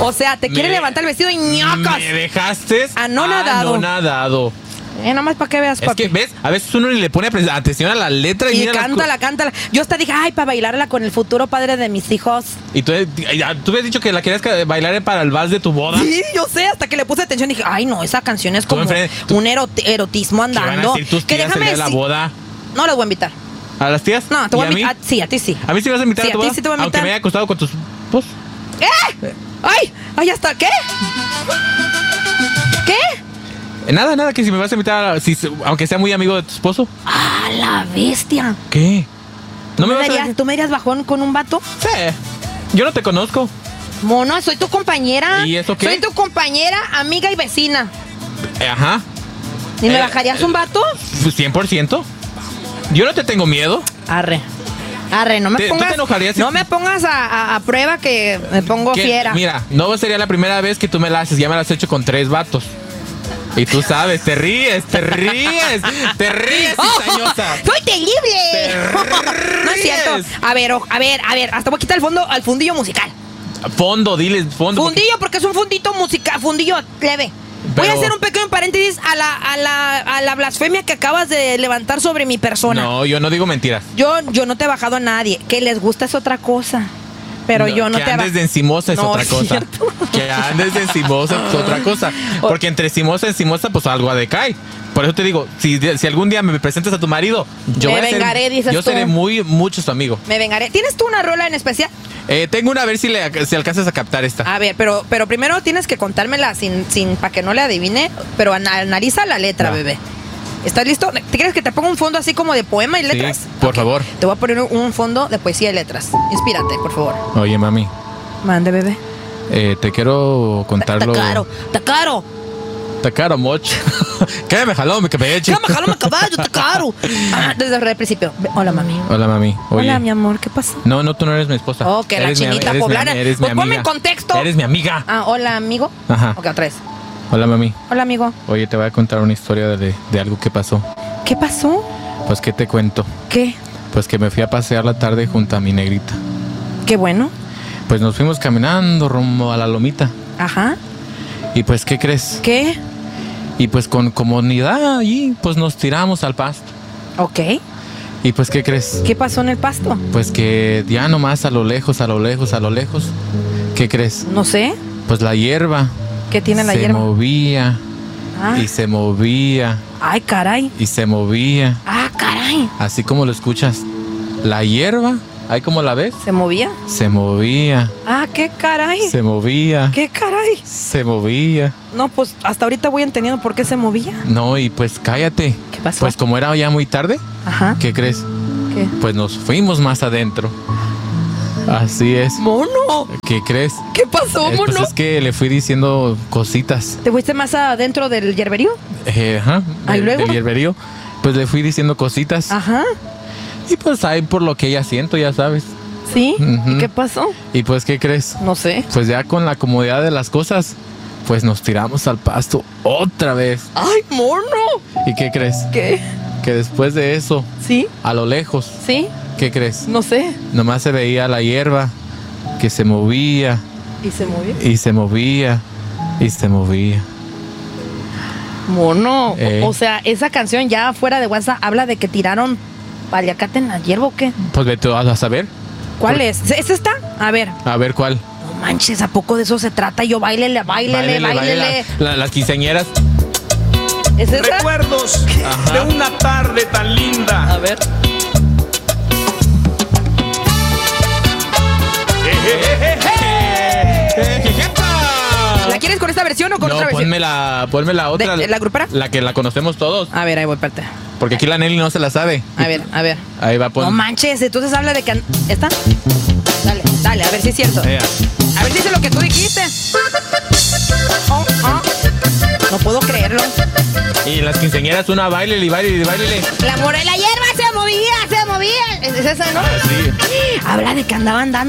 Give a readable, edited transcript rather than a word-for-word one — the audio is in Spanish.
O sea, te quiere levantar el vestido y ñocas. Me dejaste anonadado. Nomás para que veas, papi. Es que, ¿ves? A veces uno ni le pone atención a la letra. Y cántala. Yo hasta dije, ay, para bailarla con el futuro padre de mis hijos. Y tú habías dicho que la querías bailar para el vals de tu boda. Sí, yo sé, hasta que le puse atención dije, ay, no, esa canción es como un erotismo andando. ¿Qué van a decir tus tías el día de la boda? No las voy a invitar. ¿A las tías? No, te voy a invitar. Sí, a ti sí. ¿A mí sí vas a invitar a tu boda? A ti sí te voy a invitar. Aunque me haya acostado con tus... Pues. ¡Ay, ya está! ¿Qué? Nada, que si me vas a invitar, aunque sea muy amigo de tu esposo. ¡Ah, la bestia! ¿Qué? ¿Tú me darías bajón con un vato? Sí. Yo no te conozco. Mono, soy tu compañera. ¿Y eso qué? Soy tu compañera, amiga y vecina. Ajá. ¿Y me bajarías un vato? 100%. Yo no te tengo miedo. Arre, no me pongas. ¿Tú te enojarías? No me pongas a prueba que me pongo fiera. Mira, no sería la primera vez que tú me la haces. Ya me la has hecho con 3 vatos. Y tú sabes, te ríes, cizañosa. ¡Soy terrible! No es cierto. A ver, hasta voy a quitar al fundillo musical. Diles fondo. Fundillo, porque es un fundito musical, fundillo leve. Voy a hacer un pequeño paréntesis a la blasfemia que acabas de levantar sobre mi persona. No, yo no digo mentiras. Yo no te he bajado a nadie. Que les gusta es otra cosa. Pero yo no te... Que andes de encimosa es otra cosa. Que andes de encimosa es otra cosa. Porque entre encimosa y encimosa, pues algo decae. Por eso te digo, si algún día me presentas a tu marido, yo seré mucho su amigo. Me vengaré. ¿Tienes tú una rola en especial? Tengo una, a ver si alcanzas a captar esta. A ver, pero primero tienes que contármela sin para que no le adivine. Pero analiza la letra, bebé. ¿Estás listo? ¿Te quieres que te ponga un fondo así como de poema y letras? Sí, por favor. Te voy a poner un fondo de poesía y letras. Inspírate, por favor. Oye, mami. Mande, bebé. Te quiero contarlo. Está caro, moch. ¿Qué me jaló mi caballo? ¿Qué me jaló mi caballo? Está caro. Desde el principio. Hola, mami. Oye. Hola, mi amor. ¿Qué pasa? No, tú no eres mi esposa. Oh, que la chinita poblana. Eres mi amiga. Ponme en contexto. Eres mi amiga. Hola, amigo. Ajá. Ok, otra vez. Hola, mami. Hola, amigo. Oye, te voy a contar una historia de algo que pasó. ¿Qué pasó? Pues, ¿qué te cuento? ¿Qué? Pues que me fui a pasear la tarde junto a mi negrita. Qué bueno. Pues nos fuimos caminando rumbo a la lomita. Ajá. Y pues, ¿qué crees? ¿Qué? Y pues con comodidad allí, pues nos tiramos al pasto. Ok. Y pues, ¿qué crees? ¿Qué pasó en el pasto? Pues que ya nomás a lo lejos, ¿qué crees? No sé. Pues la hierba. ¿Qué tiene la hierba? Se movía. Y se movía. Ay, caray. Y se movía. Ah, caray. Así como lo escuchas. La hierba, ¿ahí cómo la ves? ¿Se movía? Se movía. Ah, qué caray. Se movía. ¿Qué caray? Se movía. No, pues hasta ahorita voy entendiendo por qué se movía. No, y pues cállate. ¿Qué pasó? Pues como era ya muy tarde. Ajá. ¿Qué crees? ¿Qué? Pues nos fuimos más adentro. Así es. ¡Mono! ¿Qué crees? ¿Qué pasó, mono? Pues es que le fui diciendo cositas. ¿Te fuiste más adentro del hierberío? Ajá. ¿Y luego? Del hierberío. Pues le fui diciendo cositas. Ajá. Y pues ahí por lo que ya siento, ya sabes. ¿Sí? ¿Y qué pasó? Y pues, ¿qué crees? No sé. Pues ya con la comodidad de las cosas, pues nos tiramos al pasto otra vez. ¡Ay, mono! ¿Y qué crees? ¿Qué? Que después de eso, ¿sí? A lo lejos, ¿sí? ¿Qué crees? No sé. Nomás se veía la hierba que se movía. ¿Y se movía? Y se movía. Y se movía. Mono. O sea, esa canción ya fuera de WhatsApp habla de que tiraron paliacate en la hierba o qué. Pues vete a saber. ¿Cuál es? ¿Es esta? A ver. A ver, ¿cuál? No manches, ¿a poco de eso se trata? Yo báilele. Las quinceañeras. ¿Es esa? Recuerdos de una tarde tan linda. A ver. ¿La quieres con esta versión o con otra versión? Ponme la otra. ¿La grupera? La que la conocemos todos. A ver, ahí voy, espérate. Porque aquí la Nelly no se la sabe. A ver. Ahí va, No manches, entonces habla de que... ¿Esta? Dale, a ver si es cierto. A ver si es lo que tú dijiste. No puedo creerlo. Y las quinceañeras, una bailele. La hierba se movía. ¿Es esa, no? Sí. Habla de que andaban dando